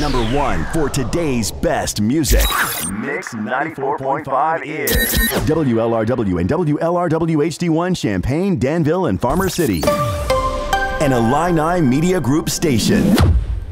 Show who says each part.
Speaker 1: Number one for today's best music. Mix 94.5 is WLRW and WLRW HD1 Champaign, Danville, and Farmer City. An Illini Media Group station.